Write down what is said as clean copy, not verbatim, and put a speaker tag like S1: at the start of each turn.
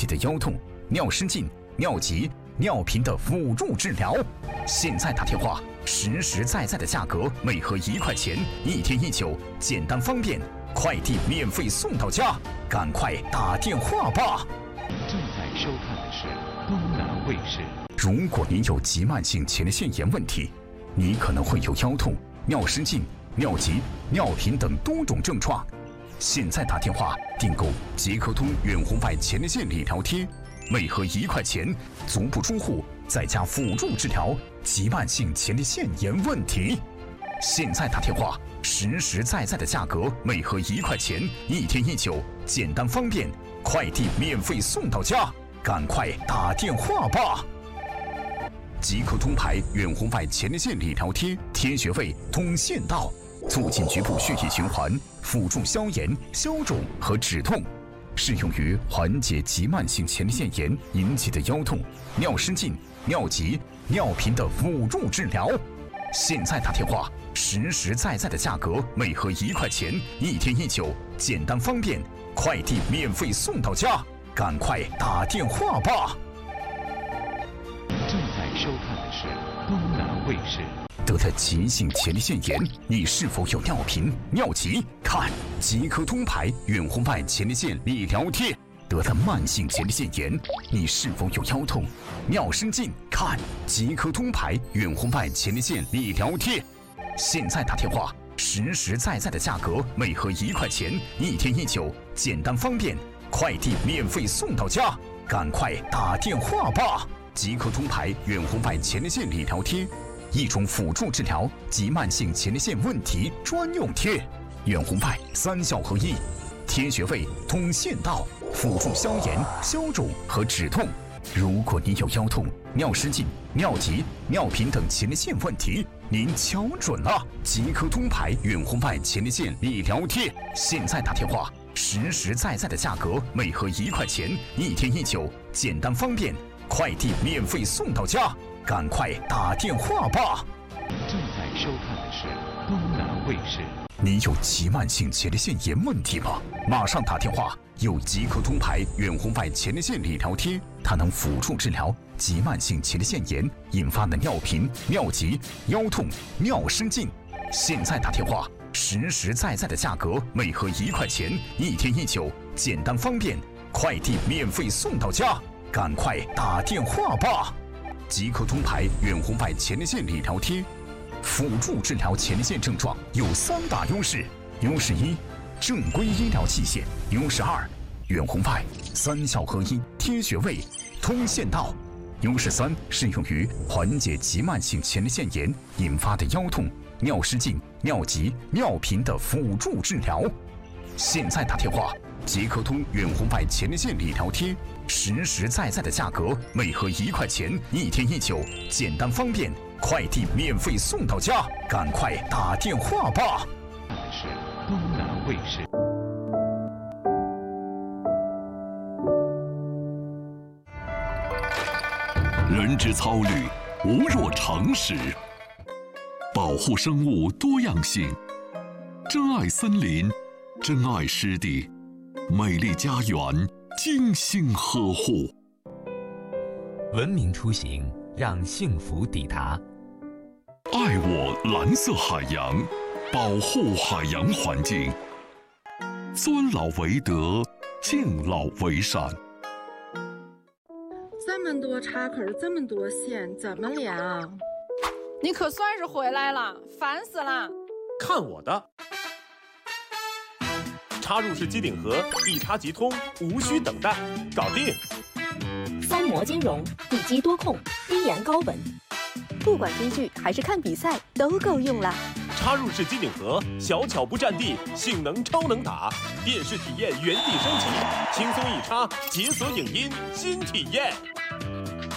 S1: 的腰痛、尿失禁、尿急、尿频的辅助治疗。现在打电话，实实在在的价格，每盒1块钱，1天1酒，简单方便，快递免费送到家，赶快打电话吧！
S2: 正在收看的是东南卫视。
S1: 如果您有急慢性前列腺炎问题，你可能会有腰痛、尿失禁、尿急、尿频等多种症状。现在打电话订购捷克通远红外前列腺理疗贴，每盒1块钱，足不出户，在家辅助治疗急慢性前列腺炎问题。现在打电话，实实在在的价格，每盒1块钱，1天1酒，简单方便，快递免费送到家，赶快打电话吧！捷克通牌远红外前列腺理疗贴，贴穴位通腺道，促进局部血液循环，辅助消炎、消肿和止痛，适用于缓解急慢性前列腺炎引起的腰痛、尿失禁、尿急、尿频的辅助治疗。现在打电话，实实在在的价格，每盒1块钱，1天1酒，简单方便，快递免费送到家，赶快打电话吧！
S2: 正在收看的是东南卫视。
S1: 得了急性前列腺炎，你是否有尿频、尿急？看捷克通牌远红外前列腺理疗贴。得了慢性前列腺炎，你是否有腰痛、尿失禁？看捷克通牌远红外前列腺理疗贴。现在打电话，实实在在的价格，每盒1块钱，1天1酒，简单方便，快递免费送到家，赶快打电话吧！捷克通牌远红外前列腺理疗贴，一种辅助治疗急慢性前列腺问题专用贴，远红外3效合一，贴穴位通腺道，辅助消炎、消肿和止痛。如果您有腰痛、尿失禁、尿急、尿频等前列腺问题，您瞧准了，捷克通牌远红外前列腺理疗贴。现在打电话，实实在在的价格，每盒1块钱，1天1酒，简单方便，快递免费送到家，赶快打电话吧！
S2: 正在收看的是东南卫视。
S1: 你有急慢性前列腺炎问题吗？马上打电话！有捷克通牌远红外前列腺理疗贴，它能辅助治疗急慢性前列腺炎引发的尿频、尿急、腰痛、尿失禁。现在打电话，实实在在的价格，每盒1块钱，1天1酒，简单方便，快递免费送到家，赶快打电话吧！捷克通牌远红外前列腺理疗贴，辅助治疗前列腺症状有3大优势：优势1，正规医疗器械；优势2，远红外3效合一，贴穴位通腺道；优势3，适用于缓解急慢性前列腺炎引发的腰痛、尿失禁、尿急、尿频的辅助治疗。现在打电话，捷克通远红外前列腺理疗贴，实实在在的价格，每盒1块钱，1天1酒，简单方便，快递免费送到家，赶快打电话吧！
S2: 是东南卫视。
S3: 人之操虑，无若常识。保护生物多样性，珍爱森林，珍爱湿地，美丽家园，精心呵护。
S4: 文明出行，让幸福抵达。
S3: 爱我蓝色海洋，保护海洋环境，尊老为德，敬老为善。
S5: 这么多插口，这么多线，怎么连啊？
S6: 你可算是回来了，烦死了！
S7: 看我的！插入式机顶盒，一插即通，无需等待，搞定
S8: 3模兼容，地基多控，低盐高温，不管追剧还是看比赛都够用了。
S7: 插入式机顶盒，小巧不占地，性能超能打，电视体验原地升级，轻松一插，解锁影音新体验。